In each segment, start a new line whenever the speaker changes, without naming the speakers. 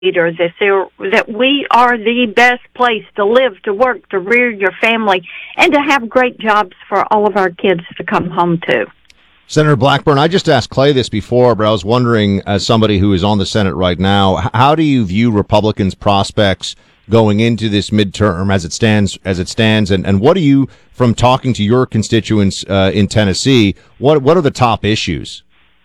leader that we are the best place to live, to work, to rear your family, and to have great jobs for all of our kids to come home to.
Senator Blackburn, I just asked Clay this before, but I was wondering, as somebody who is on the Senate right now, how do you view Republicans' prospects going into this midterm as it stands, and what do you, from talking to your constituents in Tennessee, what are the top issues?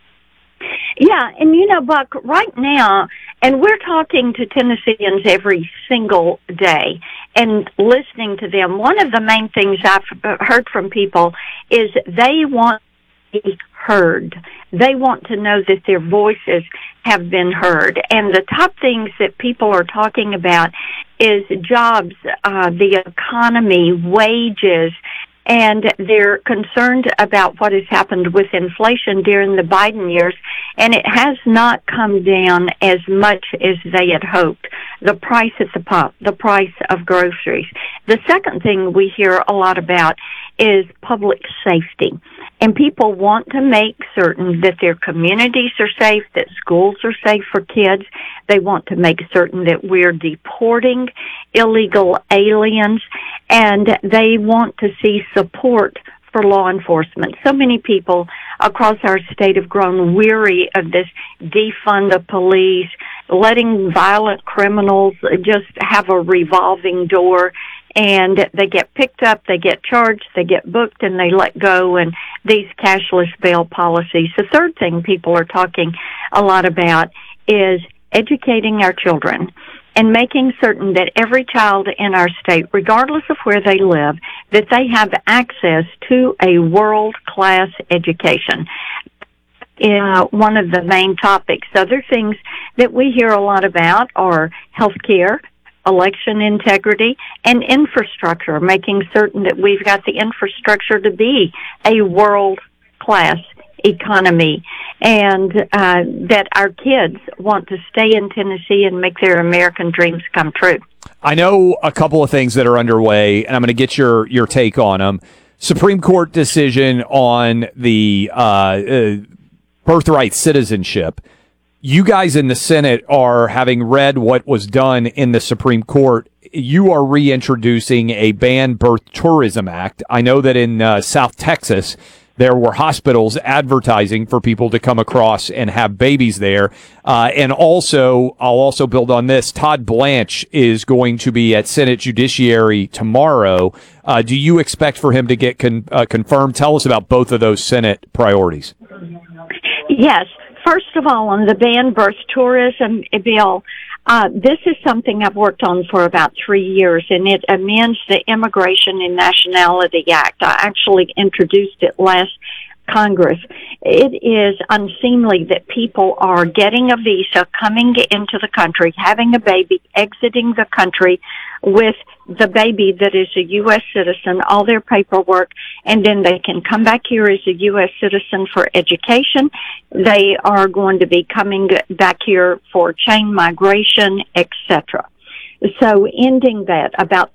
Yeah, and Buck, right now, and we're talking to Tennesseans every single day and listening to them. One of the main things I've heard from people is they want to be heard. They want to know that their voices have been heard. And the top things that people are talking about is jobs, the economy, wages, and they're concerned about what has happened with inflation during the Biden years, and it has not come down as much as they had hoped. The price at the pump, the price of groceries. The second thing we hear a lot about is public safety. And people want to make certain that their communities are safe, that schools are safe for kids. They want to make certain that we're deporting illegal aliens, and they want to see support for law enforcement. So many people across our state have grown weary of this defund the police, letting violent criminals just have a revolving door, and they get picked up, they get charged, they get booked, and they let go, and these cashless bail policies. The third thing people are talking a lot about is educating our children and making certain that every child in our state, regardless of where they live, that they have access to a world-class education. One of the main topics. Other things that we hear a lot about are health care, election integrity, and infrastructure, making certain that we've got the infrastructure to be a world-class economy, and that our kids want to stay in Tennessee and make their American dreams come true.
I know a couple of things that are underway, and I'm going to get your take on them. Supreme Court decision on the birthright citizenship. You guys in the Senate are, having read what was done in the Supreme Court, you are reintroducing a Banned Birth Tourism Act. I know that in South Texas, there were hospitals advertising for people to come across and have babies there. And also, I'll also build on this, Todd Blanche is going to be at Senate Judiciary tomorrow. Do you expect for him to get confirmed? Tell us about both of those Senate priorities.
Yes. First of all, on the banned birth tourism bill, this is something I've worked on for about 3 years, and it amends the Immigration and Nationality Act. I actually introduced it last Congress. It is unseemly that people are getting a visa, coming into the country, having a baby, exiting the country with the baby that is a U.S. citizen, all their paperwork, and then they can come back here as a U.S. citizen for education. They are going to be coming back here for chain migration, etc. So ending that, about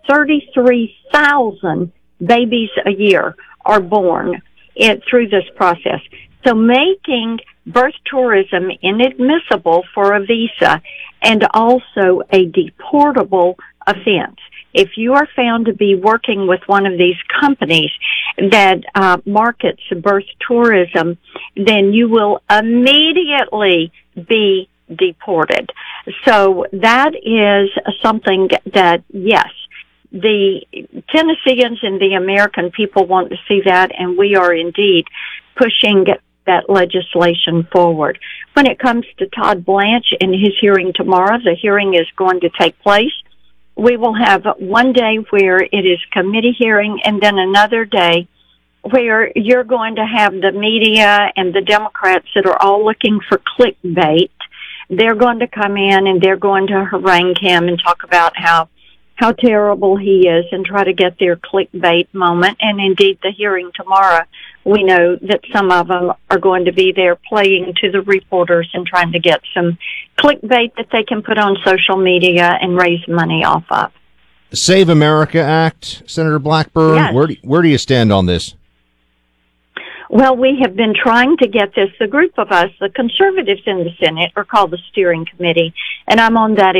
33,000 babies a year are born through this process. So making birth tourism inadmissible for a visa and also a deportable offense. If you are found to be working with one of these companies that markets birth tourism, then you will immediately be deported. So that is something that, yes, the Tennesseans and the American people want to see that, and we are indeed pushing that legislation forward. When it comes to Todd Blanche and his hearing tomorrow, the hearing is going to take place. We will have one day where it is committee hearing, and then another day where you're going to have the media and the Democrats that are all looking for clickbait. They're going to come in and they're going to harangue him and talk about how terrible he is and try to get their clickbait moment. And indeed, the hearing tomorrow, we know that some of them are going to be there playing to the reporters and trying to get some clickbait that they can put on social media and raise money off of.
Save America Act, Senator Blackburn,
yes.
Where do you stand on this?
Well, we have been trying to get this. The group of us, the conservatives in the Senate, are called the steering committee, and I'm on that